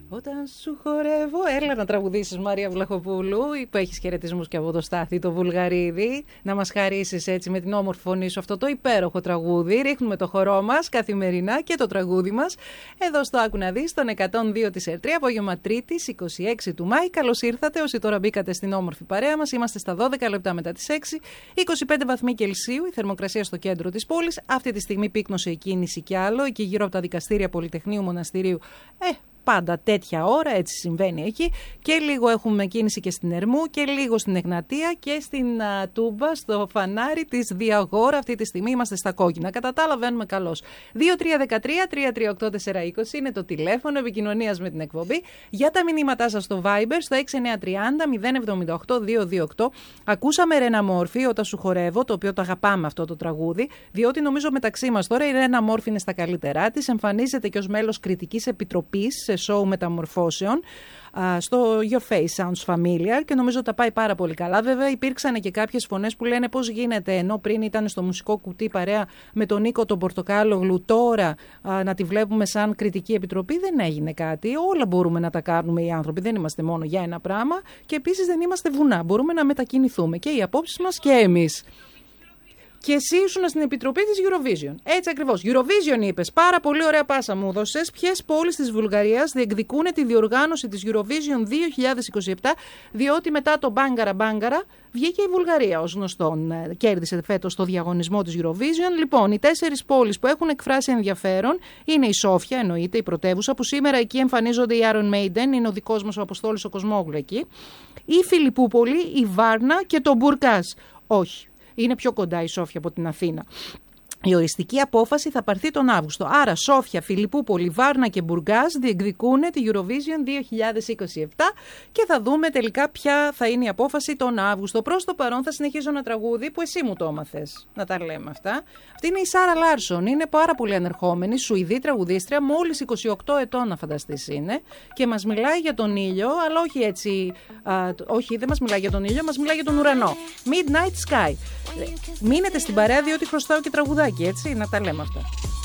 Όταν σου χορεύω, έλα να τραγουδήσεις, Μαρία Βλαχοπούλου, που έχεις χαιρετισμούς και από το Στάθη το Βουλγαρίδη, να μας χαρίσεις έτσι με την όμορφη φωνή σου αυτό το υπέροχο τραγούδι. Ρίχνουμε το χορό μας καθημερινά και το τραγούδι μας εδώ στο Άκου να δεις, τον 102 της ΕΡΤΡΙ, απόγευμα Τρίτης, 26 του Μάη. Καλώς ήρθατε όσοι τώρα μπήκατε στην όμορφη παρέα μας. Είμαστε στα 12 λεπτά μετά τις 6, 25 βαθμοί Κελσίου, η θερμοκρασία στο κέντρο της πόλης. Αυτή τη στιγμή πύκνωσε η κίνηση κι άλλο, εκεί γύρω από τα δικαστήρια Πολυτεχνείου Μοναστηρίου. Πάντα τέτοια ώρα, έτσι συμβαίνει εκεί. Και λίγο έχουμε κίνηση και στην Ερμού και λίγο στην Εγνατία και στην Τούμπα, στο φανάρι της Διαγόρα. Αυτή τη στιγμή είμαστε στα κόκκινα. Κατά τα άλλα, βαίνουμε καλώς. 2313-338-420 είναι το τηλέφωνο επικοινωνίας με την εκπομπή. Για τα μηνύματά σας στο Viber, στο 6930-078-228. Ακούσαμε Ρένα Μόρφη, Όταν σου χορεύω, το οποίο το αγαπάμε αυτό το τραγούδι, διότι νομίζω μεταξύ μας τώρα η Ρένα Μόρφη είναι στα καλύτερά της. Εμφανίζεται και ως μέλος κριτικής επιτροπής σε σοου μεταμορφώσεων στο Your Face Sounds Familiar και νομίζω τα πάει πάρα πολύ καλά. Βέβαια υπήρξαν και κάποιες φωνές που λένε πώς γίνεται, ενώ πριν ήταν στο μουσικό κουτί παρέα με τον Νίκο τον Πορτοκάλογλου, τώρα να τη βλέπουμε σαν κριτική επιτροπή. Δεν έγινε κάτι. Όλα μπορούμε να τα κάνουμε οι άνθρωποι. Δεν είμαστε μόνο για ένα πράγμα και επίσης δεν είμαστε βουνά. Μπορούμε να μετακινηθούμε και οι απόψεις μας και εμείς. Και εσύ ήσουν στην επιτροπή της Eurovision. Έτσι ακριβώς. Eurovision είπες. Πάρα πολύ ωραία πάσα μου έδωσες. Ποιες πόλεις της Βουλγαρίας διεκδικούν τη διοργάνωση της Eurovision 2027, διότι μετά το μπάγκαρα μπάγκαρα βγήκε η Βουλγαρία ως γνωστόν. Κέρδισε φέτος το διαγωνισμό της Eurovision. Λοιπόν, οι 4 πόλεις που έχουν εκφράσει ενδιαφέρον είναι η Σόφια, εννοείται, η πρωτεύουσα, που σήμερα εκεί εμφανίζονται οι Iron Maiden, είναι ο δικός μας ο Αποστόλης ο Κοσμόγλου εκεί. Η Φιλιππούπολη, η Βάρνα και το Μπουρκάς. Όχι. Είναι πιο κοντά η Σόφια από την Αθήνα. Η οριστική απόφαση θα πάρθει τον Αύγουστο. Άρα Σόφια, Φιλιππούπολη, Βάρνα και Μπουργκάς διεκδικούν τη Eurovision 2027 και θα δούμε τελικά ποια θα είναι η απόφαση τον Αύγουστο. Προς το παρόν θα συνεχίζω ένα τραγούδι που εσύ μου το έμαθες. Να τα λέμε αυτά. Αυτή είναι η Σάρα Λάρσον. Είναι πάρα πολύ ανερχόμενη, Σουηδή τραγουδίστρια, μόλις 28 ετών να φανταστείς είναι. Και μας μιλάει για τον ήλιο, αλλά όχι έτσι. Όχι, δεν μας μιλάει για τον ήλιο, μας μιλάει για τον ουρανό. Midnight Sky. Μείνετε στην παρέα διότι χρωστάω και τραγουδάκι, έτσι, να τα λέμε αυτά.